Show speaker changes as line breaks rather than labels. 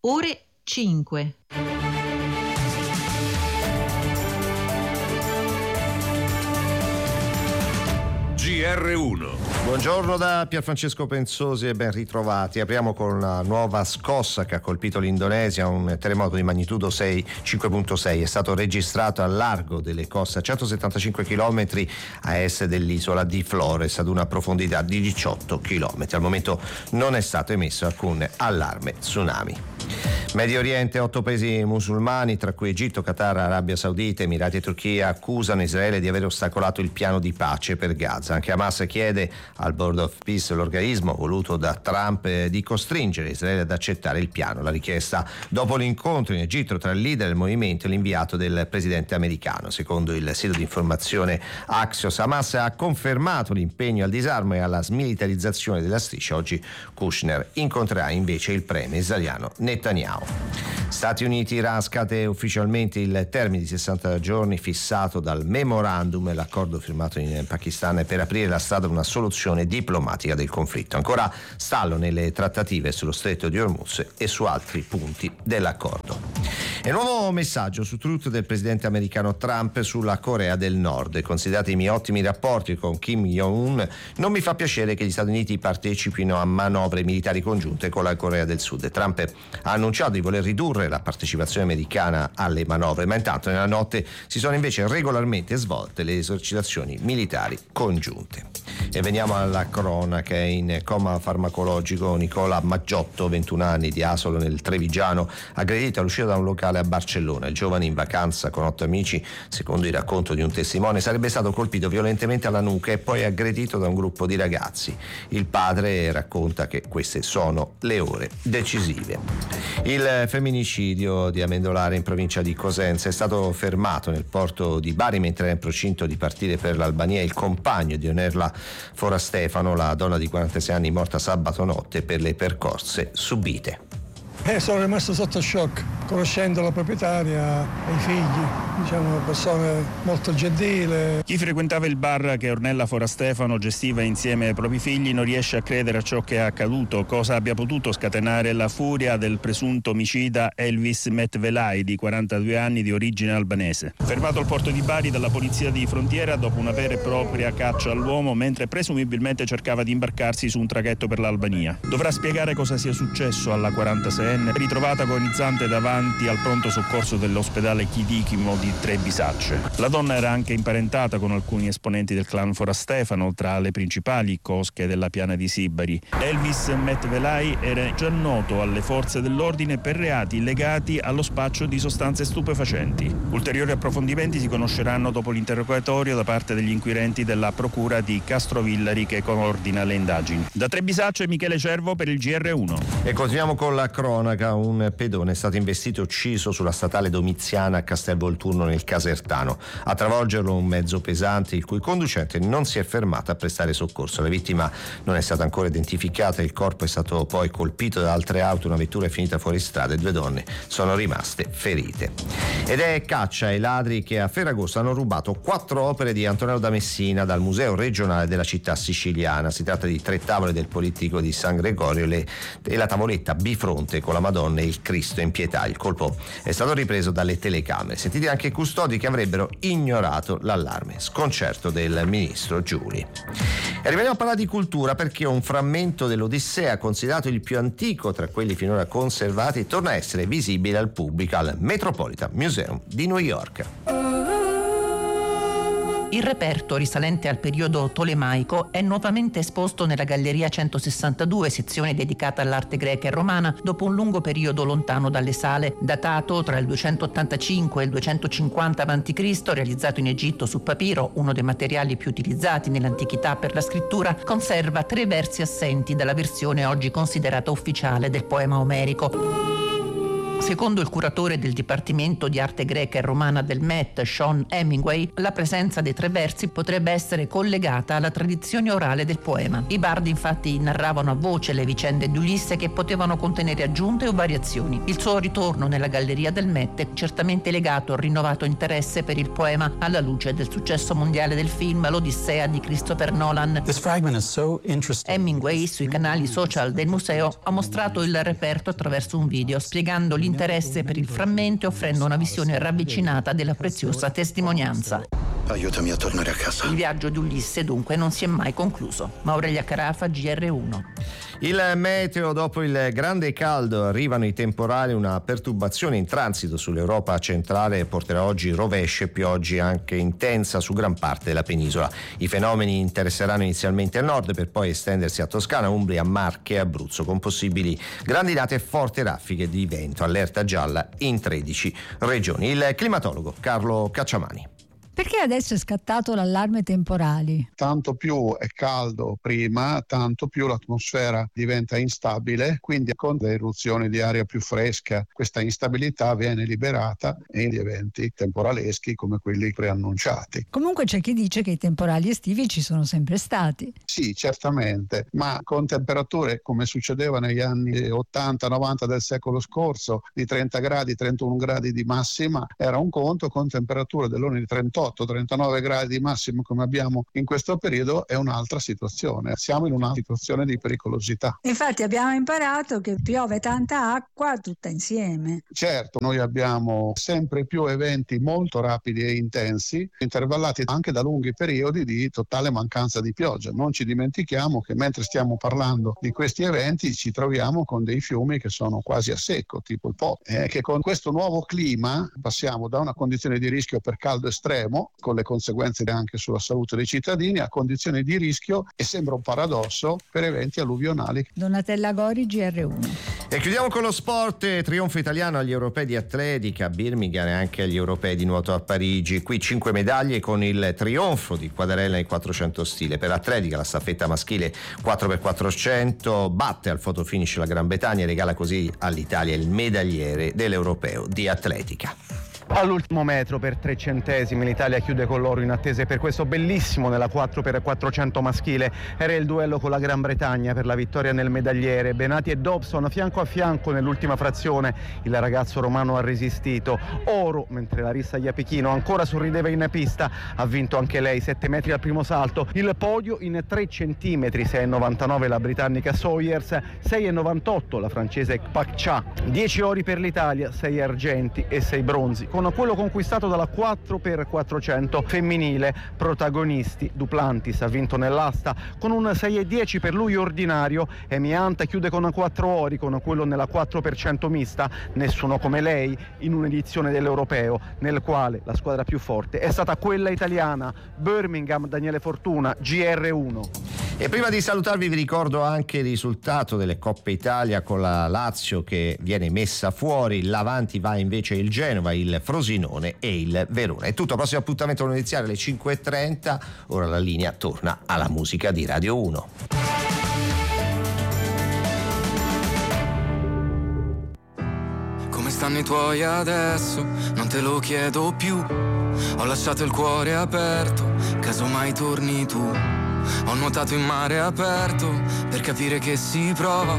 ore 5.
GR1.
Buongiorno da Pierfrancesco Pensosi e ben ritrovati. Apriamo con una nuova scossa che ha colpito l'Indonesia, un terremoto di magnitudo 5.6. È stato registrato al largo delle coste a 175 km a est dell'isola di Flores ad una profondità di 18 km. Al momento non è stato emesso alcun allarme tsunami. Medio Oriente, 8 paesi musulmani, tra cui Egitto, Qatar, Arabia Saudita, Emirati e Turchia, accusano Israele di aver ostacolato il piano di pace per Gaza. Anche Hamas chiede al Board of Peace, l'organismo voluto da Trump, di costringere Israele ad accettare il piano. La richiesta dopo l'incontro in Egitto tra il leader del movimento e l'inviato del presidente americano. Secondo il sito di informazione Axios, Hamas ha confermato l'impegno al disarmo e alla smilitarizzazione della striscia. Oggi Kushner incontrerà invece il premier israeliano Netanyahu. Stati Uniti, Iran, scade ufficialmente il termine di 60 giorni fissato dal memorandum, l'accordo firmato in Pakistan per aprire la strada a una soluzione diplomatica del conflitto. Ancora stallo nelle trattative sullo stretto di Hormuz e su altri punti dell'accordo. E nuovo messaggio su Truth del presidente americano Trump sulla Corea del Nord. Considerati i miei ottimi rapporti con Kim Jong-un, non mi fa piacere che gli Stati Uniti partecipino a manovre militari congiunte con la Corea del Sud. Trump ha annunciato di voler ridurre la partecipazione americana alle manovre, ma intanto nella notte si sono invece regolarmente svolte le esercitazioni militari congiunte. E veniamo alla cronaca. È in coma farmacologico Nicola Maggiotto, 21 anni, di Asolo nel Trevigiano, aggredito all'uscita da un locale a Barcellona. Il giovane, in vacanza con 8 amici, secondo il racconto di un testimone, sarebbe stato colpito violentemente alla nuca e poi aggredito da un gruppo di ragazzi. Il padre racconta che queste sono le ore decisive. Il femminicidio di Amendolare in provincia di Cosenza: è stato fermato nel porto di Bari mentre era in procinto di partire per l'Albania il compagno di Onerla Forastefano, la donna di 46 anni morta sabato notte per le percosse subite.
Sono rimasto sotto shock, conoscendo la proprietaria e i figli, diciamo una persona molto gentile.
Chi frequentava il bar che Ornella Forastefano gestiva insieme ai propri figli non riesce a credere a ciò che è accaduto, cosa abbia potuto scatenare la furia del presunto omicida Elvis Metvelai, di 42 anni, di origine albanese. Fermato al porto di Bari dalla polizia di frontiera dopo una vera e propria caccia all'uomo, mentre presumibilmente cercava di imbarcarsi su un traghetto per l'Albania. Dovrà spiegare cosa sia successo alla 46enne, ritrovata agonizzante davanti al pronto soccorso dell'ospedale Chirichimo di Trebisacce. La donna era anche imparentata con alcuni esponenti del clan Forastefano, tra le principali cosche della piana di Sibari. Elvis Metvelai era già noto alle forze dell'ordine per reati legati allo spaccio di sostanze stupefacenti. Ulteriori approfondimenti si conosceranno dopo l'interrogatorio da parte degli inquirenti della procura di Castrovillari, che coordina le indagini. Da Trebisacce, Michele Cervo per il GR1.
E continuiamo con la cronaca. Un pedone è stato investito e ucciso sulla statale Domiziana a Castelvolturno nel Casertano. A travolgerlo un mezzo pesante il cui conducente non si è fermato a prestare soccorso. La vittima non è stata ancora identificata, il corpo è stato poi colpito da altre auto, una vettura è finita fuori strada e 2 donne sono rimaste ferite. Ed è caccia ai ladri che a Ferragosto hanno rubato 4 opere di Antonello da Messina dal Museo regionale della città siciliana. Si tratta di 3 tavole del Polittico di San Gregorio e la tavoletta bifronte con la Madonna e il Cristo in pietà. Il colpo è stato ripreso dalle telecamere. Sentite anche i custodi che avrebbero ignorato l'allarme. Sconcerto del ministro Giuli. E arriviamo a parlare di cultura, perché un frammento dell'Odissea, considerato il più antico tra quelli finora conservati, torna a essere visibile al pubblico al Metropolitan Museum di New York.
Il reperto, risalente al periodo tolemaico, è nuovamente esposto nella Galleria 162, sezione dedicata all'arte greca e romana, dopo un lungo periodo lontano dalle sale. Datato tra il 285 e il 250 a.C., realizzato in Egitto su papiro, uno dei materiali più utilizzati nell'antichità per la scrittura, conserva 3 versi assenti dalla versione oggi considerata ufficiale del poema omerico. Secondo il curatore del Dipartimento di Arte Greca e Romana del Met, Sean Hemingway, la presenza dei 3 versi potrebbe essere collegata alla tradizione orale del poema. I bardi infatti narravano a voce le vicende di Ulisse che potevano contenere aggiunte o variazioni. Il suo ritorno nella galleria del Met è certamente legato al rinnovato interesse per il poema alla luce del successo mondiale del film L'Odissea di Christopher Nolan. Hemingway sui canali social del museo ha mostrato il reperto attraverso un video, spiegando l'interesse per il frammento e offrendo una visione ravvicinata della preziosa testimonianza.
Aiutami a tornare a casa.
Il viaggio di Ulisse dunque non si è mai concluso. Aurelia Carafa, GR1.
Il meteo: dopo il grande caldo arrivano i temporali. Una perturbazione in transito sull'Europa centrale porterà oggi rovesce e piogge anche intensa su gran parte della penisola. I fenomeni interesseranno inizialmente il nord per poi estendersi a Toscana, Umbria, Marche e Abruzzo, con possibili grandinate e forti raffiche di vento. Allerta gialla in 13 regioni. Il climatologo Carlo Cacciamani.
Perché adesso è scattato l'allarme temporali?
Tanto più è caldo prima, tanto più l'atmosfera diventa instabile, quindi con le eruzioni di aria più fresca questa instabilità viene liberata in eventi temporaleschi come quelli preannunciati.
Comunque c'è chi dice che i temporali estivi ci sono sempre stati.
Sì, certamente, ma con temperature come succedeva negli anni 80-90 del secolo scorso di 30 gradi, 31 gradi di massima era un conto, con temperature dell'ordine di 38-39 gradi di massimo come abbiamo in questo periodo è un'altra situazione. Siamo in una situazione di pericolosità.
Infatti abbiamo imparato che piove tanta acqua tutta insieme.
Certo, noi abbiamo sempre più eventi molto rapidi e intensi, intervallati anche da lunghi periodi di totale mancanza di pioggia. Non ci dimentichiamo che mentre stiamo parlando di questi eventi ci troviamo con dei fiumi che sono quasi a secco, tipo il Po, che con questo nuovo clima passiamo da una condizione di rischio per caldo estremo, con le conseguenze anche sulla salute dei cittadini, a condizioni di rischio, e sembra un paradosso, per eventi alluvionali.
Donatella Gori, GR1.
E chiudiamo con lo sport. Trionfo italiano agli europei di atletica a Birmingham e anche agli europei di nuoto a Parigi. Qui 5 medaglie con il trionfo di Quadarella nei 400 stile. Per atletica la staffetta maschile 4x400 batte al fotofinish la Gran Bretagna e regala così all'Italia il medagliere dell'europeo di atletica.
All'ultimo metro, per 3 centesimi, l'Italia chiude con l'oro in attesa per questo bellissimo nella 4x400 maschile. Era il duello con la Gran Bretagna per la vittoria nel medagliere. Benati e Dobson fianco a fianco nell'ultima frazione. Il ragazzo romano ha resistito. Oro, mentre Larissa Iapichino ancora sorrideva in pista. Ha vinto anche lei 7 metri al primo salto. Il podio in 3 centimetri, 6,99 la britannica Sawyers, 6,98 la francese Pak Cha. 10 ori per l'Italia, 6 argenti e 6 bronzi, con quello conquistato dalla 4x400 femminile. Protagonisti: Duplantis ha vinto nell'asta con un 6,10 per lui ordinario, e Mianta chiude con 4 ori, con quello nella 4x100 mista. Nessuno come lei in un'edizione dell'europeo nel quale la squadra più forte è stata quella italiana. Birmingham, Daniele Fortuna, GR1.
E prima di salutarvi vi ricordo anche il risultato delle Coppe Italia, con la Lazio che viene messa fuori. L'avanti va invece il Genova, il Frosinone e il Verona. È tutto, prossimo appuntamento con iniziare alle 5:30. Ora la linea torna alla musica di Radio 1.
Come stanno i tuoi adesso? Non te lo chiedo più. Ho lasciato il cuore aperto, casomai torni tu. Ho nuotato in mare aperto per capire che si prova